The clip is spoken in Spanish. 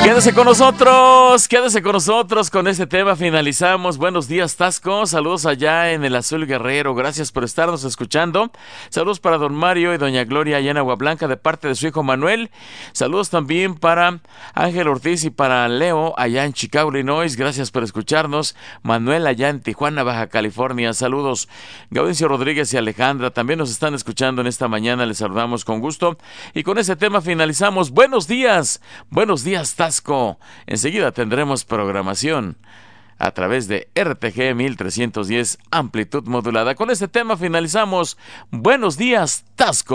Quédese con nosotros, con este tema finalizamos. Buenos días, Tasco, saludos allá en el Azul Guerrero, gracias por estarnos escuchando. Saludos para don Mario y doña Gloria allá en Agua Blanca de parte de su hijo Manuel. Saludos también para Ángel Ortiz y para Leo allá en Chicago, Illinois, gracias por escucharnos. Manuel allá en Tijuana, Baja California, saludos. Gaudencio Rodríguez y Alejandra también nos están escuchando en esta mañana, les saludamos con gusto. Y con ese tema finalizamos. Buenos días, Tasco. Enseguida tendremos programación a través de RTG 1310 amplitud modulada. Con este tema finalizamos. Buenos días, Tasco.